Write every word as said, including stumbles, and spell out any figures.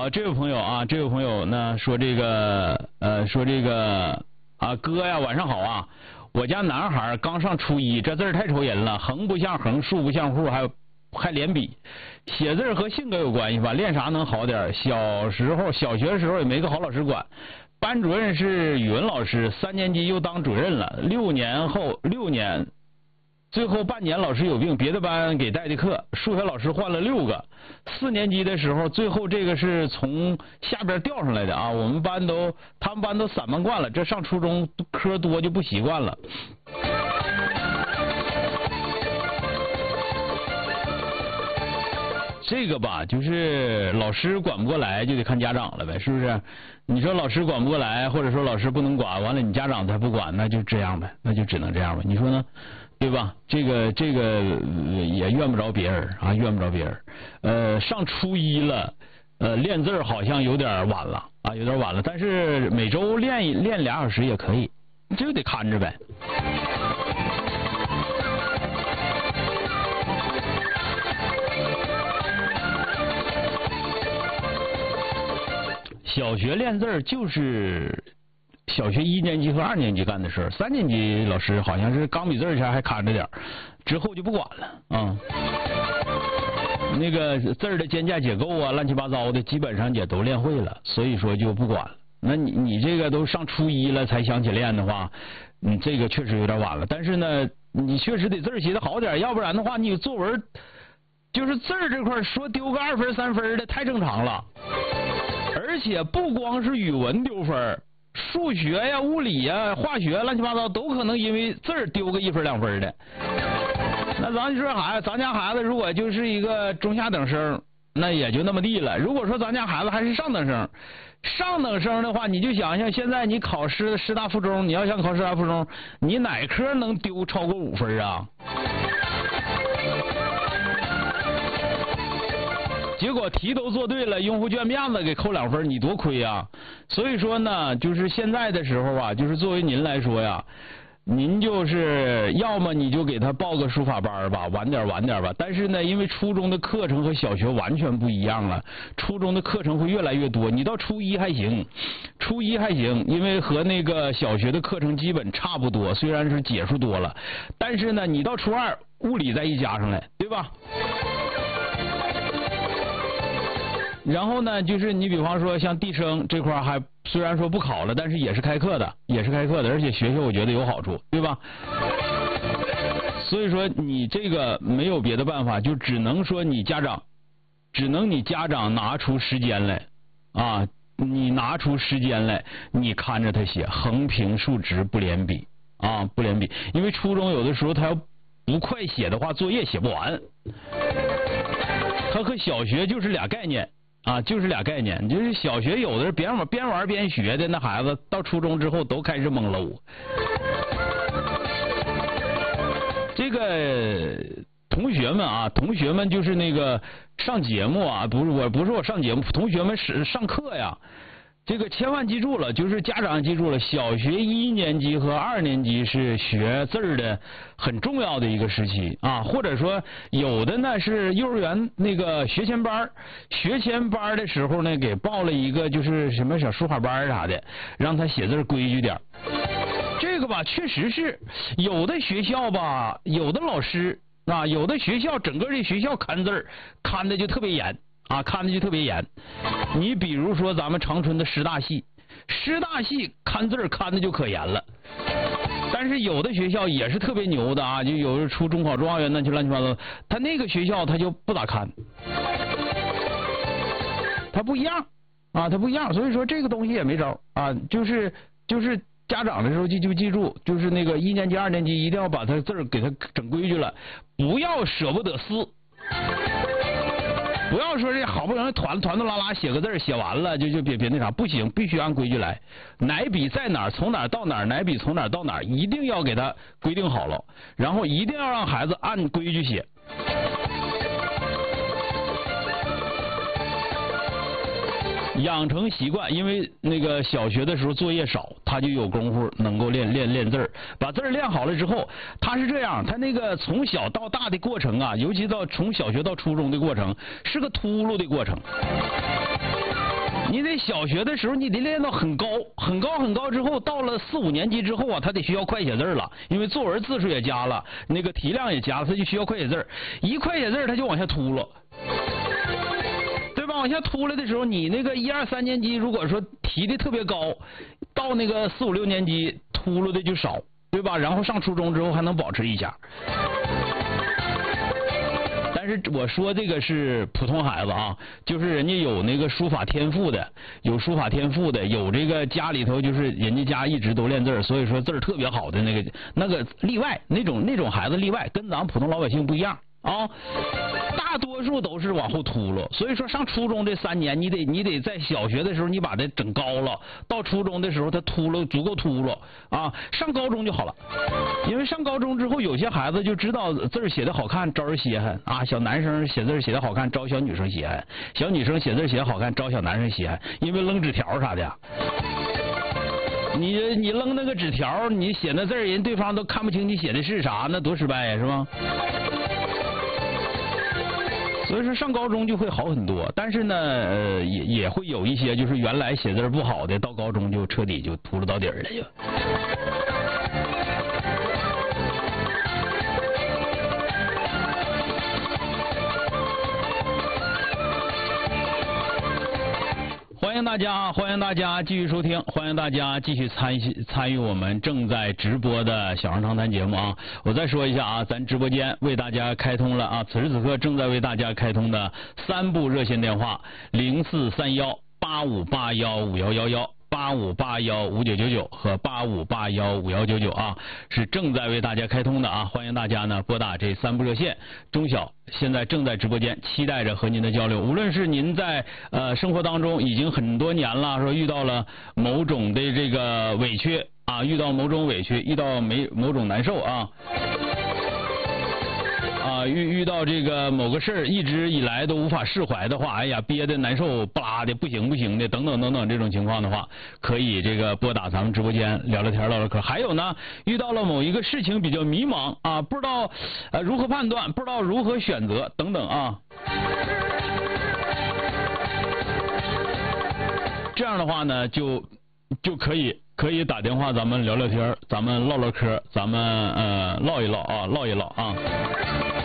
好，这位朋友啊，这位朋友呢说这个呃说这个啊哥呀，晚上好啊，我家男孩刚上初一，这字太愁人了，横不像横，竖不像竖，还有还连笔，写字和性格有关系吧？练啥能好点？小时候小学的时候也没个好老师管，班主任是语文老师，三年级又当主任了，六年后六年。最后半年老师有病，别的班给带的课，数学老师换了六个。四年级的时候，最后这个是从下边调上来的啊。我们班都他们班都散漫惯了，这上初中科多就不习惯了。这个吧，就是老师管不过来，就得看家长了呗，是不是？你说老师管不过来，或者说老师不能管，完了你家长他不管，那就这样呗，那就只能这样呗。你说呢？对吧？这个这个也怨不着别人啊，怨不着别人。呃，上初一了，呃，练字好像有点晚了啊，有点晚了。但是每周练练俩小时也可以，就得看着呗。小学练字就是小学一年级和二年级干的事儿，三年级老师好像是钢笔字前还看着点，之后就不管了啊。那个字儿的间架结构啊，乱七八糟的，基本上也都练会了，所以说就不管了。那你你这个都上初一了才想起练的话，你这个确实有点晚了。但是呢，你确实得字儿写的好点，要不然的话，你作文就是字儿这块说丢个二分三分的太正常了。而且不光是语文丢分，数学呀、物理呀、化学乱七八糟都可能因为字儿丢个一分两分的。那咱说孩子，咱家孩子如果就是一个中下等生，那也就那么地了。如果说咱家孩子还是上等生，上等生的话，你就想想现在你考师师大附中，你要想考师大附中，你哪科能丢超过五分啊？结果题都做对了，用户卷面子给扣两分，你多亏呀！所以说呢，就是现在的时候啊，就是作为您来说呀，您就是要么你就给他报个书法班吧，晚点晚点吧。但是呢，因为初中的课程和小学完全不一样了，初中的课程会越来越多。你到初一还行，初一还行，因为和那个小学的课程基本差不多，虽然是解数多了，但是呢，你到初二物理再一加上来，对吧？然后呢，就是你比方说像地生这块还虽然说不考了，但是也是开课的，也是开课的，而且学学我觉得有好处，对吧？所以说你这个没有别的办法，就只能说你家长，只能你家长拿出时间来啊，你拿出时间来，你看着他写横平竖直不连笔啊，不连笔，因为初中有的时候他要不快写的话，作业写不完，他和小学就是俩概念。啊，就是俩概念，就是小学有的边玩边玩边学的那孩子，到初中之后都开始懵喽。这个同学们啊，同学们就是那个上节目啊，不是我不是我上节目，同学们是上课呀。这个千万记住了，就是家长记住了，小学一年级和二年级是学字儿的很重要的一个时期啊，或者说有的呢是幼儿园那个学前班，学前班的时候呢给报了一个就是什么小书法班啥的，让他写字规矩点。这个吧，确实是有的学校吧，有的老师啊，有的学校整个这学校看字儿看的就特别严。啊，看的就特别严。你比如说咱们长春的师大系，师大系看字看的就可严了。但是有的学校也是特别牛的啊，就有的出中考状元那就乱七八糟，他那个学校他就不咋看，他不一样啊，他不一样。所以说这个东西也没招啊，就是就是家长的时候就就记住，就是那个一年级二年级一定要把他字给他整规矩了，不要舍不得撕。不要说这好不容易团团团拉拉写个字写完了就就别别那啥，不行，必须按规矩来。哪笔在哪儿，从哪儿到哪儿，哪笔从哪儿到哪儿，一定要给他规定好了，然后一定要让孩子按规矩写。养成习惯，因为那个小学的时候作业少，他就有功夫能够练练练字儿，把字儿练好了之后，他是这样，他那个从小到大的过程啊，尤其到从小学到初中的过程，是个秃噜的过程。 你得小学的时候你得练到很高，很高很高之后，到了四五年级之后啊，他得需要快写字了，因为作文字数也加了，那个题量也加了，他就需要快写字，一快写字他就往下秃了。对吧？往下秃了的时候，你那个一二三年级如果说提的特别高，到那个四五六年级秃噜的就少，对吧？然后上初中之后还能保持一下。但是我说这个是普通孩子啊，就是人家有那个书法天赋的，有书法天赋的，有这个家里头就是人家家一直都练字，所以说字儿特别好的那个那个例外，那种那种孩子例外，跟咱们普通老百姓不一样。啊，大多数都是往后秃噜，所以说上初中这三年，你得你得在小学的时候你把它整高了，到初中的时候他秃噜足够秃噜啊，上高中就好了，因为上高中之后有些孩子就知道字儿写的好看招人稀罕啊，小男生写字写的好看招小女生稀罕，小女生写字写的好看招小男生稀罕，因为扔纸条啥的。你你扔那个纸条，你写那字儿，人对方都看不清你写的是啥，那多失败呀，是吧？所以说上高中就会好很多，但是呢，呃，也也会有一些就是原来写字不好的，到高中就彻底就秃噜到底儿了就。欢迎大家，欢迎大家继续收听，欢迎大家继续参与参与我们正在直播的小人长谈节目啊！我再说一下啊，咱直播间为大家开通了啊，此时此刻正在为大家开通的三部热线电话：零四三幺八五八幺五幺幺幺。八五八幺五九九九和八五八幺五幺九九啊，是正在为大家开通的啊，欢迎大家呢拨打这三部热线。中小现在正在直播间，期待着和您的交流。无论是您在呃生活当中已经很多年了，说遇到了某种的这个委屈啊，遇到某种委屈，遇到没某种难受啊。啊，遇遇到这个某个事儿，一直以来都无法释怀的话，哎呀，憋得难受，不拉的，不行不行的，等等等等这种情况的话，可以这个拨打咱们直播间聊聊天唠唠嗑。还有呢，遇到了某一个事情比较迷茫啊，不知道呃如何判断，不知道如何选择等等啊。这样的话呢，就就可以可以打电话，咱们聊聊天，咱们唠唠嗑，咱们呃唠一唠啊，唠一唠啊。